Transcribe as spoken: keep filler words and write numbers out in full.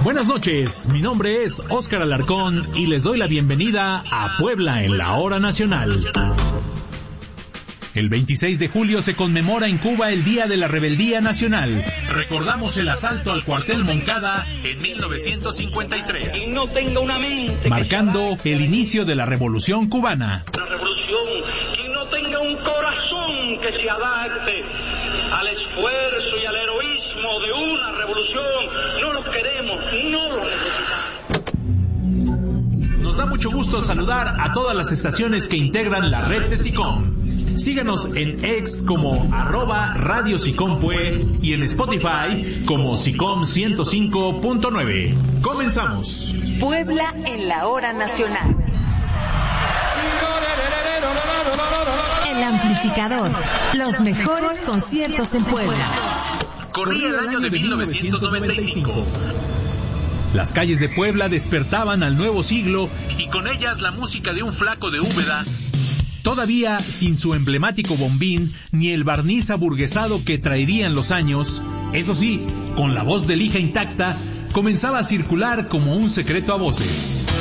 Buenas noches, mi nombre es Óscar Alarcón y les doy la bienvenida a Puebla en la Hora Nacional. El veintiséis de julio se conmemora en Cuba el Día de la Rebeldía Nacional. Recordamos el asalto al cuartel Moncada en mil novecientos cincuenta y tres, y no tenga una mente marcando el inicio de la Revolución Cubana. Una revolución y no tenga un corazón que se adapte al esfuerzo y al heroísmo de una revolución. No lo queremos, no lo necesitamos. Nos da mucho gusto saludar a todas las estaciones que integran la red de SICOM. Síganos en X como arroba Radio SICOM Pue y en Spotify como SICOM ciento cinco punto nueve. Comenzamos. Puebla en la Hora Nacional. El amplificador. Los mejores conciertos en Puebla. Corría el año de mil novecientos noventa y cinco. Las calles de Puebla despertaban al nuevo siglo y con ellas la música de un flaco de Úbeda, todavía sin su emblemático bombín ni el barniz aburguesado que traerían los años. Eso sí, con la voz de lija intacta, comenzaba a circular como un secreto a voces.